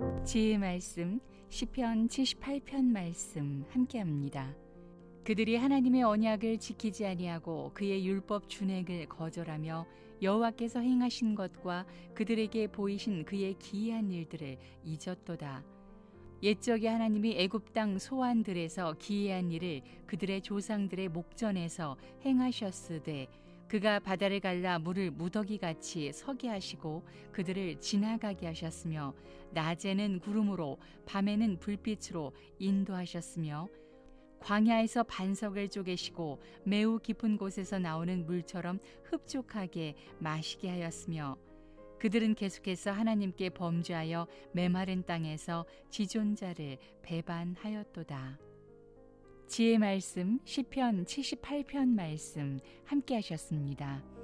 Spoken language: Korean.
지혜의 말씀 시편 78편 말씀 함께합니다. 그들이 하나님의 언약을 지키지 아니하고 그의 율법 준행을 거절하며 여호와께서 행하신 것과 그들에게 보이신 그의 기이한 일들을 잊었도다. 옛적에 하나님이 애굽 땅 소환들에서 기이한 일을 그들의 조상들의 목전에서 행하셨으되 그가 바다를 갈라 물을 무더기같이 서게 하시고 그들을 지나가게 하셨으며 낮에는 구름으로 밤에는 불빛으로 인도하셨으며 광야에서 반석을 쪼개시고 매우 깊은 곳에서 나오는 물처럼 흡족하게 마시게 하였으며 그들은 계속해서 하나님께 범죄하여 메마른 땅에서 지존자를 배반하였도다. 지혜의 말씀 시편 78편 말씀 함께 하셨습니다.